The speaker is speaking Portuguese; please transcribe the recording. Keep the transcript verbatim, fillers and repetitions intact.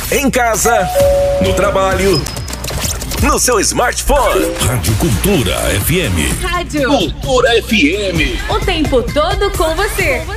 em casa, no trabalho, no seu smartphone. Rádio Cultura F M. Rádio Cultura F M. O tempo todo com você.